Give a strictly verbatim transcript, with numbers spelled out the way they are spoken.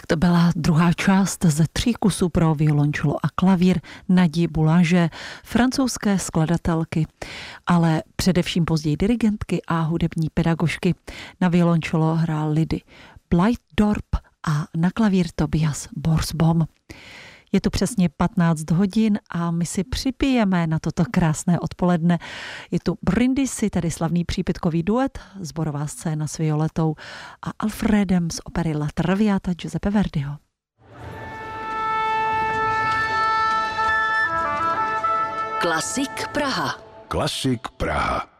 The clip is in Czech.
Tak to byla druhá část ze tří kusů pro violončelo a klavír Nadi Boulanger, francouzské skladatelky, ale především později dirigentky a hudební pedagožky. Na violončelo hrál Lidy Blythdorp a na klavír Tobias Borsbom. Je tu přesně patnáct hodin a my si připijeme na toto krásné odpoledne. Je tu Brindisi, tedy slavný přípitkový duet, sborová scéna s Violetou a Alfredem z opery La Traviata Giuseppe Verdiho. Klasik Praha. Klasik Praha.